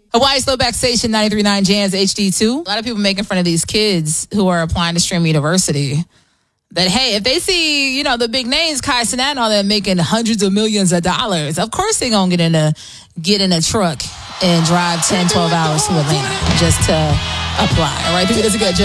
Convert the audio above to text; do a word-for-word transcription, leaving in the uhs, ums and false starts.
Hawaii Slowback Station ninety-three point nine Jams H D two. A lot of people making fun of these kids who are applying to Stream University. That, hey, if they see, you know, the big names, Kai Cenat and all that making hundreds of millions of dollars, of course they're going to get in a get in a truck and drive ten, twelve hours to Atlanta just to apply. All right, people, that's a good job.